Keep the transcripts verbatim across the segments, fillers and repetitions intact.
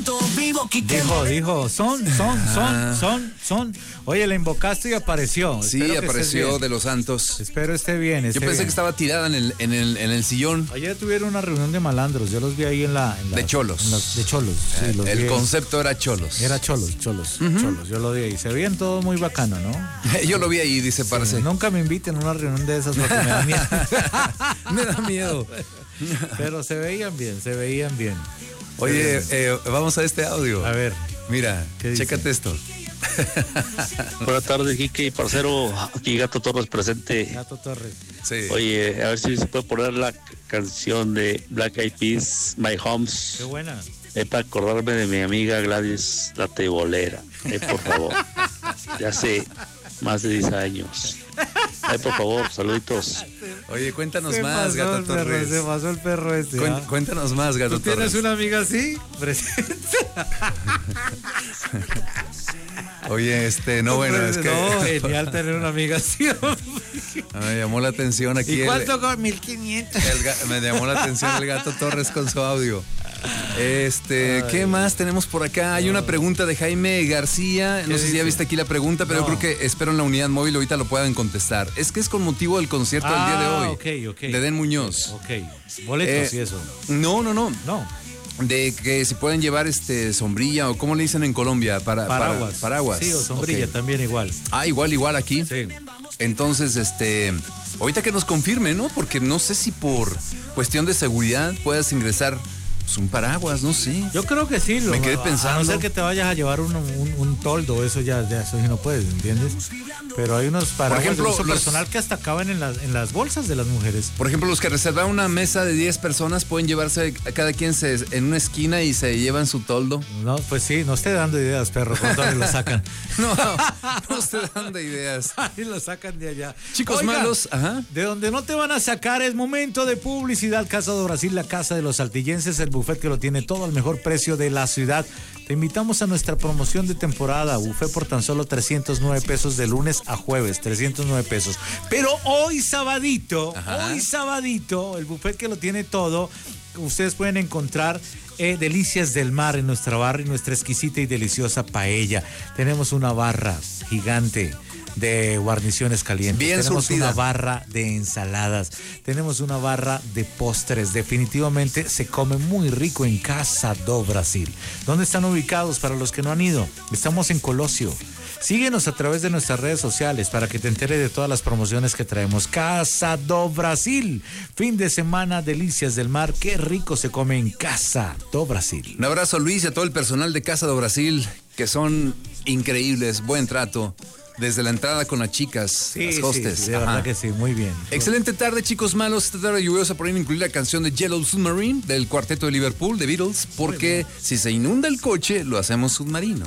Dijo, dijo, son, son, son, son, son. Oye, la invocaste y apareció. Sí, Espero apareció de los Santos. Espero esté bien. Esté Yo pensé bien. que estaba tirada en el, en el, en el sillón. Ayer tuvieron una reunión de malandros. Yo los vi ahí en la. En la de cholos. En los, de cholos. Sí, Eh, los el vi. concepto era cholos. Era cholos, cholos, uh-huh. cholos. Yo lo vi ahí. Se veían todos muy bacano, ¿no? Yo lo vi ahí, dice sí, Parce. Nunca me inviten a una reunión de esas porque me da miedo. Me da miedo. Pero se veían bien, se veían bien. Oye, eh, vamos a este audio. A ver. Mira, chécate esto. Buenas tardes, Quique y parcero. Aquí Gato Torres presente. Gato Torres. Sí. Oye, a ver si se puede poner la canción de Black Eyed Peas, My Homes. Qué buena. Es para acordarme de mi amiga Gladys, la tebolera. Eh, por favor. Ya hace más de diez años. Ay, por favor, saluditos. Oye, cuéntanos se más, Gato el Torres. Perro, se pasó el perro este. Cuen, ¿ah? Cuéntanos más, Gato ¿Tú tienes Torres. una amiga así? Presente. Oye, este, no, bueno, es que... No, genial tener una amiga así. Me llamó la atención aquí. ¿Y cuánto el, con mil quinientos? El, me llamó la atención el Gato Torres con su audio. Este, Ay. ¿Qué más tenemos por acá? Hay una pregunta de Jaime García. No sé dice? si ya viste aquí la pregunta, pero no. Creo que espero en la unidad móvil ahorita lo puedan contestar. Es que es con motivo del concierto ah, del día de hoy. Okay, okay. De Edén Muñoz. Ok, boletos eh, y eso. No, no, no. No. De que si pueden llevar este sombrilla o cómo le dicen en Colombia, para paraguas. Para, paraguas. Sí, o sombrilla okay. también igual. Ah, igual, igual aquí. Sí. Entonces, este, ahorita que nos confirme, ¿no? Porque no sé si por cuestión de seguridad puedas ingresar pues, un paraguas, no sé. Yo creo que sí. Lo, Me quedé pensando. A no ser que te vayas a llevar un, un, un toldo, eso ya, ya eso no puedes, ¿entiendes? Pero hay unos paraguas por ejemplo, de uso los, personal que hasta acaban en las, en las bolsas de las mujeres. Por ejemplo, los que reservan una mesa de diez personas pueden llevarse a cada quien se, en una esquina y se llevan su toldo. No, pues sí, no esté dando ideas, perro, cuando lo sacan. No, no esté dando ideas. Ahí lo sacan de allá. Chicos Oigan, malos, ajá. De donde no te van a sacar es momento de publicidad. Casa de Brasil, la casa de los saltillenses, el buffet que lo tiene todo al mejor precio de la ciudad. Te invitamos a nuestra promoción de temporada, buffet por tan solo trescientos nueve pesos de lunes a jueves, trescientos nueve pesos. Pero hoy sabadito, Ajá. hoy sabadito, el buffet que lo tiene todo, ustedes pueden encontrar eh, delicias del mar en nuestra barra y nuestra exquisita y deliciosa paella. Tenemos una barra gigante de guarniciones calientes. Bien tenemos surtida. Una barra de ensaladas, tenemos una barra de postres. Definitivamente se come muy rico en Casa do Brasil. ¿Dónde están ubicados para los que no han ido? Estamos en Colosio. Síguenos a través de nuestras redes sociales para que te enteres de todas las promociones que traemos. Casa do Brasil, fin de semana, delicias del mar, qué rico se come en Casa do Brasil. Un abrazo a Luis y a todo el personal de Casa do Brasil, que son increíbles, buen trato. Desde la entrada con las chicas, sí, las hostes. Sí, sí, de Ajá. verdad que sí, muy bien. Excelente tarde, chicos malos. Esta tarde lluviosa, por ahí incluir la canción de Yellow Submarine del cuarteto de Liverpool, de Beatles, porque si se inunda el coche, lo hacemos submarino.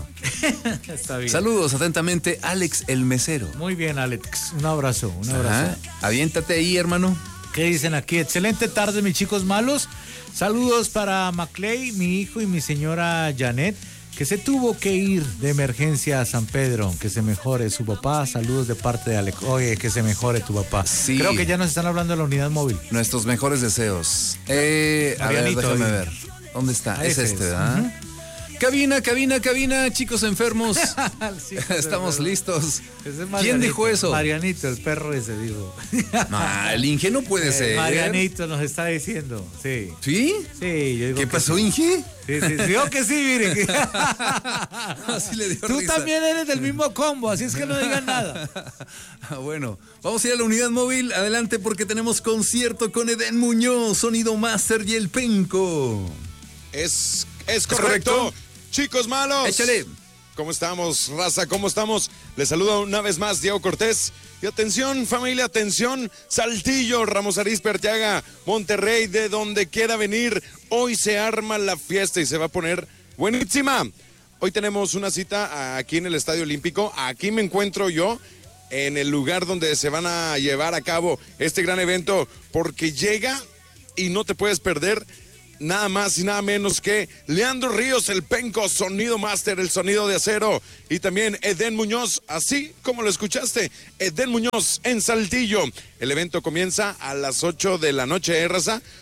Está bien. Saludos atentamente, Alex el mesero. Muy bien, Alex. Un abrazo, un abrazo. Ajá. Aviéntate ahí, hermano. ¿Qué dicen aquí? Excelente tarde, mis chicos malos. Saludos para Maclay, mi hijo y mi señora Janet, que se tuvo que ir de emergencia a San Pedro, que se mejore su papá. Saludos de parte de Alex. Oye, que se mejore tu papá. Sí. Creo que ya nos están hablando de la unidad móvil. Nuestros mejores deseos. Eh, a ver, déjame ver. ¿Dónde está? Ah, es este, ¿verdad? Uh-huh. Cabina, cabina, cabina, chicos enfermos. Sí, estamos listos. ¿Quién dijo eso? Marianito, el perro ese dijo. No, el Inge no puede eh, ser. Marianito nos está diciendo, sí. ¿Sí? Sí, yo digo. ¿Qué que pasó, sí. Inge? Sí, sí, digo que sí, miren. Así le dio Tú risa. también eres del mismo combo, así es que no digan nada. Bueno, vamos a ir a la unidad móvil. Adelante porque tenemos concierto con Edén Muñoz, Sonido Master y el Penco. Es, es correcto. ¿Es correcto? Chicos malos. Échale. ¿Cómo estamos, raza? ¿Cómo estamos? Les saluda una vez más Diego Cortés. Y atención, familia, atención. Saltillo, Ramos Arizpe, Arteaga, Monterrey, de donde quiera venir. Hoy se arma la fiesta y se va a poner buenísima. Hoy tenemos una cita aquí en el Estadio Olímpico. Aquí me encuentro yo, en el lugar donde se van a llevar a cabo este gran evento, porque llega y no te puedes perder nada más y nada menos que Leandro Ríos, el Penco, Sonido Master, el sonido de acero, y también Edén Muñoz, así como lo escuchaste, Edén Muñoz en Saltillo. El evento comienza a las ocho de la noche, ¿eh, raza?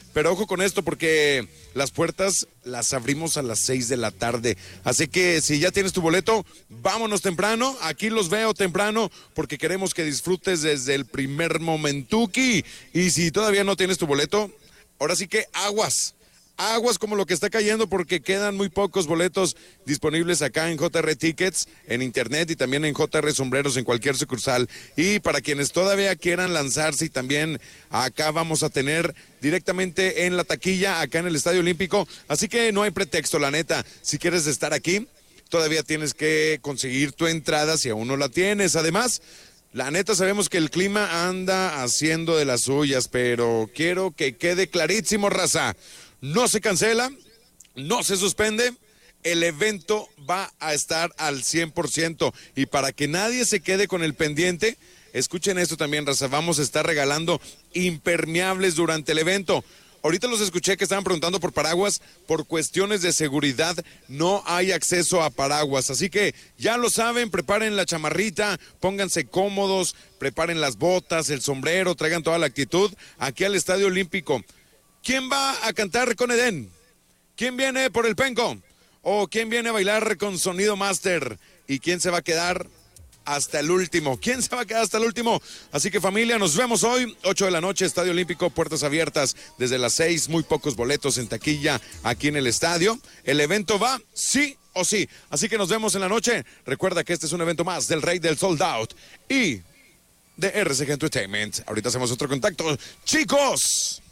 pero ojo con esto porque las puertas las abrimos a las seis de la tarde. Así que si ya tienes tu boleto, vámonos temprano. Aquí los veo temprano porque queremos que disfrutes desde el primer momentuki. Y si todavía no tienes tu boleto, ahora sí que aguas. Aguas como lo que está cayendo porque quedan muy pocos boletos disponibles acá en J R Tickets, en internet y también en J R Sombreros en cualquier sucursal. Y para quienes todavía quieran lanzarse y también acá vamos a tener directamente en la taquilla, acá en el Estadio Olímpico. Así que no hay pretexto, la neta. Si quieres estar aquí, todavía tienes que conseguir tu entrada si aún no la tienes. Además, la neta sabemos que el clima anda haciendo de las suyas, pero quiero que quede clarísimo, raza. No se cancela, no se suspende, el evento va a estar al cien por ciento. Y para que nadie se quede con el pendiente, escuchen esto también, raza, vamos a estar regalando impermeables durante el evento. Ahorita los escuché que estaban preguntando por paraguas, por cuestiones de seguridad no hay acceso a paraguas, así que ya lo saben, preparen la chamarrita, pónganse cómodos, preparen las botas, el sombrero, traigan toda la actitud aquí al Estadio Olímpico. ¿Quién va a cantar con Edén? ¿Quién viene por el penco? ¿O quién viene a bailar con Sonido Master? ¿Y quién se va a quedar hasta el último? ¿Quién se va a quedar hasta el último? Así que familia, nos vemos hoy, ocho de la noche, Estadio Olímpico, puertas abiertas desde las seis, muy pocos boletos en taquilla aquí en el estadio. El evento va sí o sí, así que nos vemos en la noche. Recuerda que este es un evento más del Rey del Sold Out y de R C G Entertainment. Ahorita hacemos otro contacto. ¡Chicos!